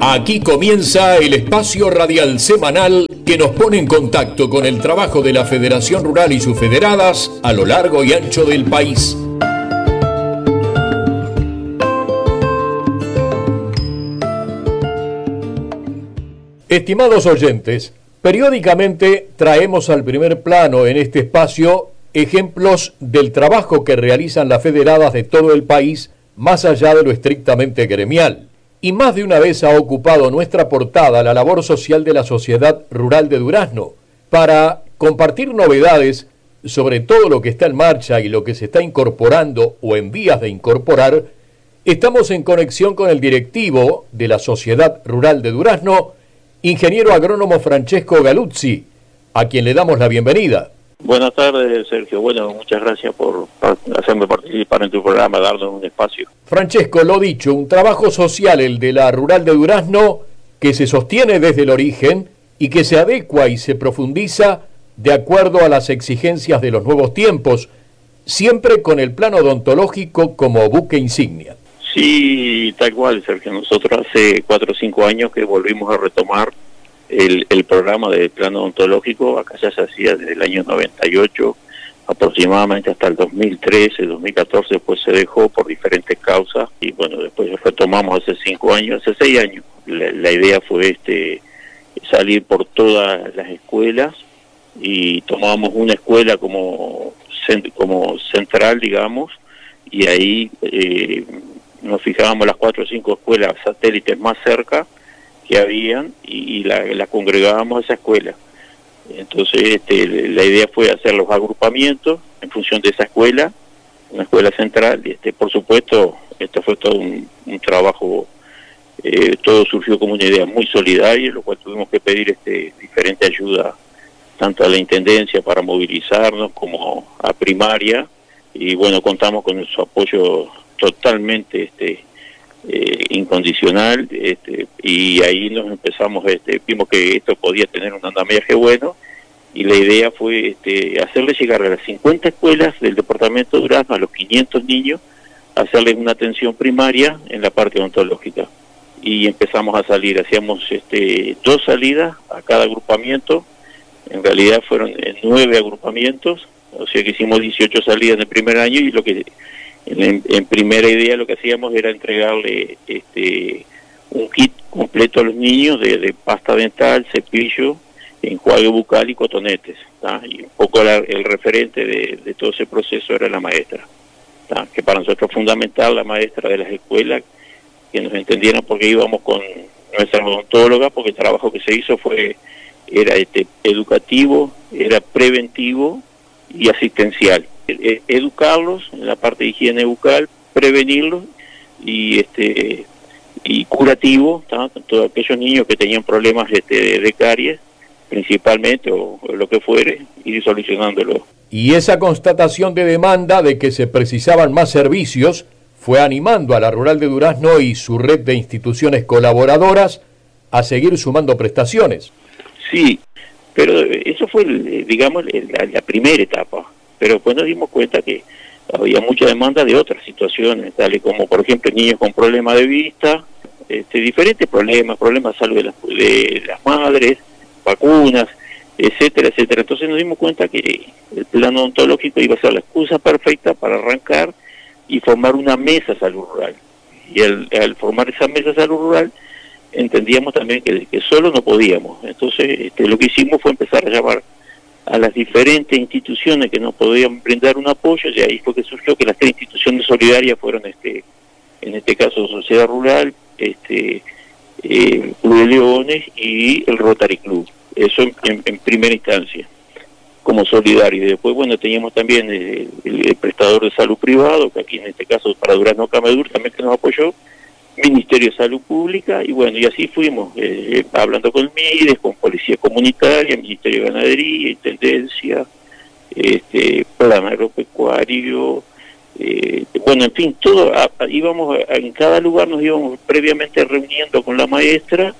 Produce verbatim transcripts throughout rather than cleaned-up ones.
Aquí comienza el espacio radial semanal que nos pone en contacto con el trabajo de la Federación Rural y sus federadas a lo largo y ancho del país. Estimados oyentes, periódicamente traemos al primer plano en este espacio ejemplos del trabajo que realizan las federadas de todo el país más allá de lo estrictamente gremial. Y más de una vez ha ocupado nuestra portada la labor social de la Sociedad Rural de Durazno para compartir novedades sobre todo lo que está en marcha y lo que se está incorporando o en vías de incorporar. Estamos en conexión con el directivo de la Sociedad Rural de Durazno, ingeniero agrónomo Francesco Galuzzi, a quien le damos la bienvenida. Buenas tardes, Sergio. Bueno, muchas gracias por hacerme participar en tu programa, darnos un espacio. Francesco, lo dicho, un trabajo social, el de la Rural de Durazno, que se sostiene desde el origen y que se adecua y se profundiza de acuerdo a las exigencias de los nuevos tiempos, siempre con el plano odontológico como buque insignia. Sí, tal cual, Sergio. Nosotros hace cuatro o cinco años que volvimos a retomar El, el programa del plano odontológico. Acá ya se hacía desde el año noventa y ocho, aproximadamente hasta el dos mil trece, dos mil catorce, después se dejó por diferentes causas, y bueno, después retomamos hace cinco años, hace seis años. La, la idea fue este salir por todas las escuelas, y tomábamos una escuela como, como central, digamos, y ahí eh, nos fijábamos las cuatro o cinco escuelas satélites más cerca que habían, y la, la congregábamos a esa escuela. Entonces este, la idea fue hacer los agrupamientos en función de esa escuela, una escuela central, y este, por supuesto, esto fue todo un, un trabajo, eh, todo surgió como una idea muy solidaria, lo cual tuvimos que pedir este, diferente ayuda, tanto a la Intendencia para movilizarnos, como a primaria, y bueno, contamos con su apoyo totalmente este Eh, incondicional, este, y ahí nos empezamos, este, vimos que esto podía tener un andamiaje bueno, y la idea fue este, hacerle llegar a las cincuenta escuelas del departamento de Durazno, a los quinientos niños, hacerles una atención primaria en la parte odontológica, y empezamos a salir, hacíamos este, dos salidas a cada agrupamiento, en realidad fueron eh, nueve agrupamientos, o sea que hicimos dieciocho salidas en el primer año, y lo que En, en primera idea lo que hacíamos era entregarle este un kit completo a los niños de, de pasta dental, cepillo, enjuague bucal y cotonetes, ¿tá? Y un poco la, el referente de, de todo ese proceso era la maestra, ¿tá? Que para nosotros es fundamental la maestra de las escuelas, que nos entendieran, porque íbamos con nuestra odontóloga, porque el trabajo que se hizo fue era este educativo, era preventivo y asistencial. Educarlos en la parte de higiene bucal, prevenirlos, y este y curativo, ¿tá? Todos aquellos niños que tenían problemas este, de caries, principalmente, o, o lo que fuere, ir solucionándolo. Y esa constatación de demanda de que se precisaban más servicios fue animando a la Rural de Durazno y su red de instituciones colaboradoras a seguir sumando prestaciones. Sí, pero eso fue, digamos, la, la primera etapa. Pero después nos dimos cuenta que había mucha demanda de otras situaciones, tales como, por ejemplo, niños con problemas de vista, este, diferentes problemas, problemas de salud de las, de las madres, vacunas, etcétera, etcétera. Entonces nos dimos cuenta que el plan odontológico iba a ser la excusa perfecta para arrancar y formar una mesa salud rural. Y al, al formar esa mesa salud rural, entendíamos también que, que solo no podíamos. Entonces este, lo que hicimos fue empezar a llamar a las diferentes instituciones que nos podían brindar un apoyo, y ahí fue que surgió que las tres instituciones solidarias fueron, este en este caso, Sociedad Rural, este eh, Club de Leones y el Rotary Club. Eso en, en, en primera instancia, como solidario. Y después, bueno, teníamos también el, el, el prestador de salud privado, que aquí en este caso para Durazno Camedur también, que nos apoyó, Ministerio de Salud Pública, y bueno, y así fuimos, eh, hablando con MIDES, con Policía Comunitaria, Ministerio de Ganadería, Intendencia, este, Plan Agropecuario, eh, bueno, en fin, todo, a, a, íbamos a, en cada lugar nos íbamos previamente reuniendo con la maestra,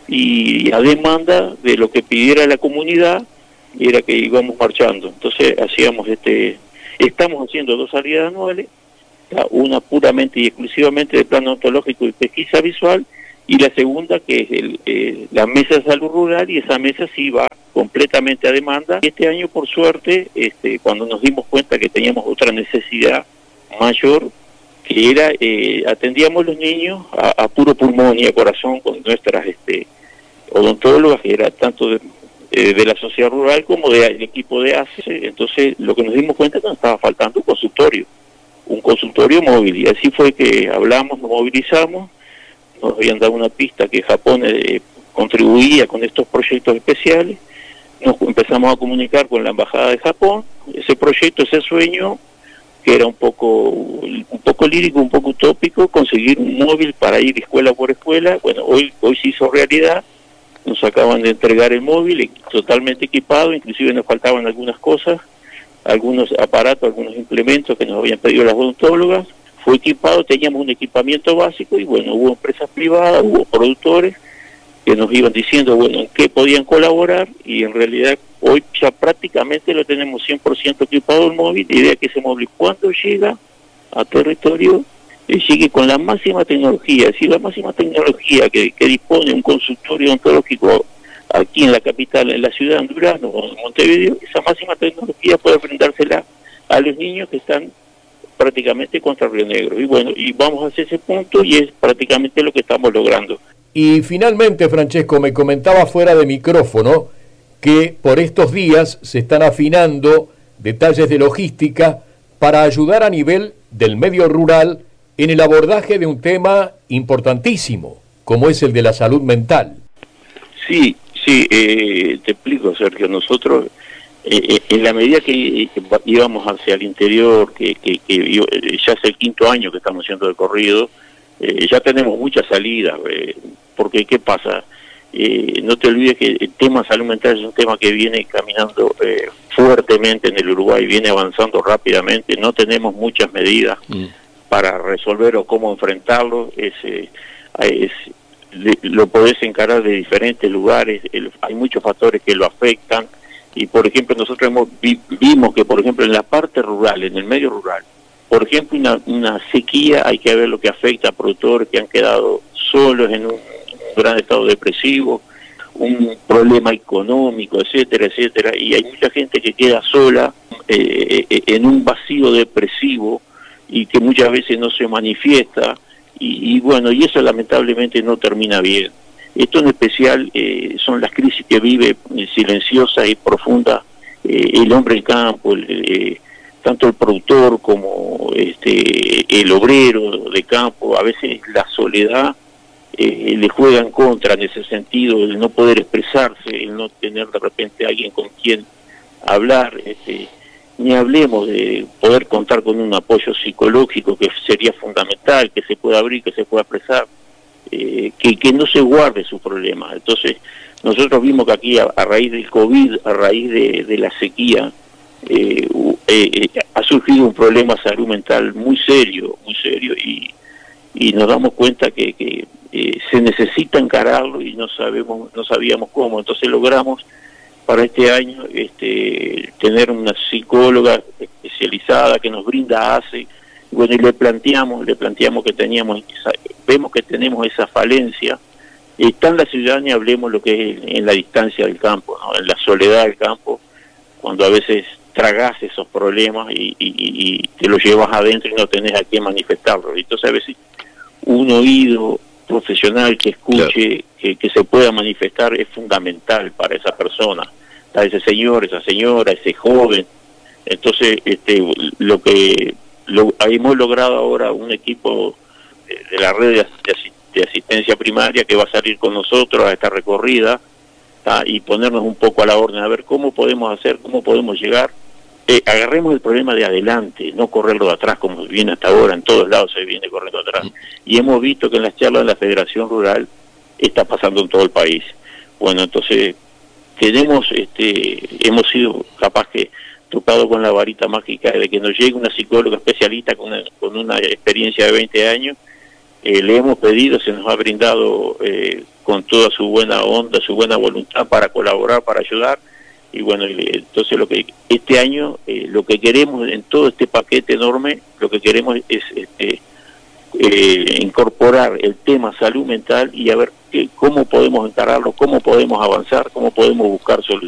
y a demanda de lo que pidiera la comunidad, era que íbamos marchando. Entonces hacíamos este, estamos haciendo dos salidas anuales, una puramente y exclusivamente de plano odontológico y pesquisa visual, y la segunda que es el, eh, la mesa de salud rural, y esa mesa sí va completamente a demanda. Y este año, por suerte, este, cuando nos dimos cuenta que teníamos otra necesidad mayor, que era, eh, atendíamos los niños a, a puro pulmón y a corazón con nuestras este, odontólogas, que era tanto de, eh, de la sociedad rural como del de, equipo de A C E. Entonces lo que nos dimos cuenta es que nos estaba faltando un consultorio, un consultorio móvil, y así fue que hablamos, nos movilizamos, nos habían dado una pista que Japón eh, contribuía con estos proyectos especiales, nos empezamos a comunicar con la Embajada de Japón, ese proyecto, ese sueño, que era un poco un poco lírico, un poco utópico, conseguir un móvil para ir escuela por escuela. Bueno, hoy hoy se hizo realidad, nos acaban de entregar el móvil totalmente equipado, inclusive nos faltaban algunas cosas, algunos aparatos, algunos implementos que nos habían pedido las odontólogas. Fue equipado, teníamos un equipamiento básico y bueno, hubo empresas privadas, hubo productores que nos iban diciendo, bueno, en qué podían colaborar, y en realidad hoy ya prácticamente lo tenemos cien por ciento equipado el móvil. La idea es que ese móvil, cuando llega a territorio, eh, llegue con la máxima tecnología, es decir, la máxima tecnología que, que dispone un consultorio odontológico aquí en la capital, en la ciudad de Durazno o en Montevideo. Esa máxima tecnología puede brindársela a los niños que están prácticamente contra Río Negro. Y bueno, y vamos hacia ese punto, y es prácticamente lo que estamos logrando. Y finalmente, Francesco, me comentaba fuera de micrófono que por estos días se están afinando detalles de logística para ayudar a nivel del medio rural en el abordaje de un tema importantísimo, como es el de la salud mental. Sí, sí, eh, te explico, Sergio. Nosotros, eh, en la medida que, que íbamos hacia el interior, que, que, que ya es el quinto año que estamos haciendo de corrido, eh, ya tenemos muchas salidas, eh, porque ¿qué pasa? Eh, no te olvides que el tema salud mental es un tema que viene caminando eh, fuertemente en el Uruguay, viene avanzando rápidamente, no tenemos muchas medidas mm. para resolver o cómo enfrentarlo. Es, eh, es, de, lo podés encarar de diferentes lugares, el, hay muchos factores que lo afectan, y por ejemplo nosotros hemos, vi, vimos que por ejemplo en la parte rural, en el medio rural, por ejemplo una, una sequía, hay que ver lo que afecta a productores que han quedado solos en un gran estado depresivo, un problema económico, etcétera, etcétera, y hay mucha gente que queda sola eh, en un vacío depresivo y que muchas veces no se manifiesta, y, y bueno, y eso lamentablemente no termina bien. Esto en especial eh, son las crisis que vive eh, silenciosas y profundas eh, el hombre del campo, el, eh, tanto el productor como este el obrero de campo. A veces la soledad Eh, le juega en contra en ese sentido, el no poder expresarse, el no tener de repente alguien con quien hablar, este, ni hablemos de poder contar con un apoyo psicológico que sería fundamental, que se pueda abrir, que se pueda expresar, eh, que, que no se guarde su problema. Entonces nosotros vimos que aquí a, a raíz del COVID, a raíz de, de la sequía, eh, eh, ha surgido un problema de salud mental muy serio, muy serio, y, y nos damos cuenta que, que Eh, se necesita encararlo y no sabemos, no sabíamos cómo. Entonces logramos para este año este, tener una psicóloga especializada que nos brinda A C E. Bueno, y le planteamos, le planteamos que teníamos, esa, vemos que tenemos esa falencia. Está en la ciudad, ni hablemos lo que es en la distancia del campo, ¿no? En la soledad del campo, cuando a veces tragás esos problemas y, y, y te los llevas adentro y no tenés a qué manifestarlo. Entonces a veces un oído profesional que escuche, claro, que, que se pueda manifestar es fundamental para esa persona, para ese señor, esa señora, ese joven. Entonces este lo que lo, hemos logrado ahora un equipo de, de la red de, de asistencia primaria que va a salir con nosotros a esta recorrida, ¿tá? Y ponernos un poco a la orden, a ver cómo podemos hacer, cómo podemos llegar. Eh, agarremos el problema de adelante, no correrlo de atrás como viene hasta ahora, en todos lados se viene corriendo atrás. Y hemos visto que en las charlas de la Federación Rural está pasando en todo el país. Bueno, entonces tenemos, este, hemos sido capaz que tocado con la varita mágica de que nos llegue una psicóloga especialista con una, con una experiencia de veinte años. Eh, le hemos pedido, se nos ha brindado eh, con toda su buena onda, su buena voluntad para colaborar, para ayudar. Y bueno, entonces lo que este año, eh, lo que queremos en todo este paquete enorme, lo que queremos es este, eh, incorporar el tema salud mental y a ver qué, cómo podemos encararlo, cómo podemos avanzar, cómo podemos buscar soluciones.